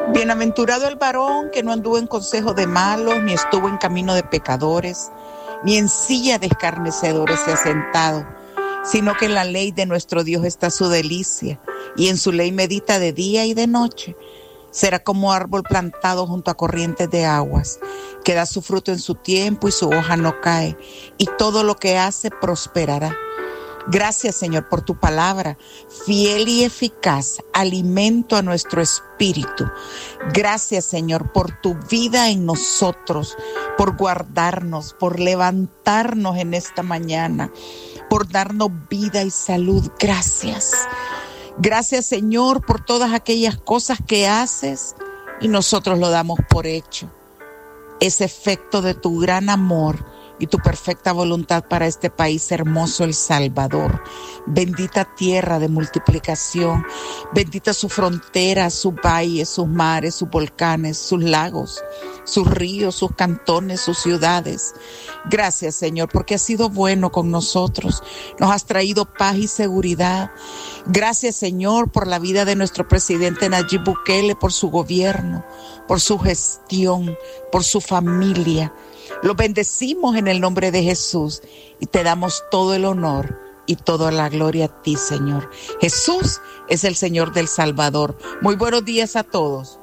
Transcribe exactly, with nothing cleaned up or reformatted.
Bienaventurado el varón que no anduvo en consejo de malos, ni estuvo en camino de pecadores, ni en silla de escarnecedores se ha sentado, sino que en la ley de nuestro Dios está su delicia, y en su ley medita de día y de noche. Será como árbol plantado junto a corrientes de aguas, que da su fruto en su tiempo y su hoja no cae, y todo lo que hace prosperará. Gracias, Señor, por tu palabra, fiel y eficaz, alimento a nuestro espíritu. Gracias, Señor, por tu vida en nosotros, por guardarnos, por levantarnos en esta mañana, por darnos vida y salud. Gracias. Gracias, Señor, por todas aquellas cosas que haces y nosotros lo damos por hecho. Ese efecto de tu gran amor y tu perfecta voluntad para este país hermoso, El Salvador. Bendita tierra de multiplicación, bendita su frontera, sus valles, sus mares, sus volcanes, sus lagos, sus ríos, sus cantones, sus ciudades. Gracias, Señor, porque has sido bueno con nosotros, nos has traído paz y seguridad. Gracias, Señor, por la vida de nuestro presidente Nayib Bukele, por su gobierno, por su gestión, por su familia. Lo bendecimos en el nombre de Jesús y te damos todo el honor y toda la gloria a ti, Señor. Jesús es el Señor del Salvador. Muy buenos días a todos.